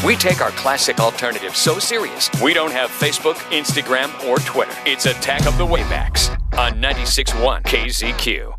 We take our classic alternative so serious, we don't have Facebook, Instagram, or Twitter. It's Attack of the Waybacks on 96.1 KZQ.